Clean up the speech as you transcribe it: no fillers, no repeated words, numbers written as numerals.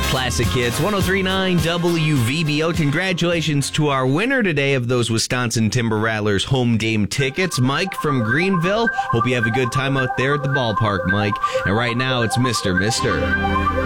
Classic Hits 103.9 WVBO. Congratulations to our winner today of those Wisconsin Timber Rattlers home game tickets, Mike from Greenville. Hope you have a good time out there at the ballpark, Mike. And right now it's Mr.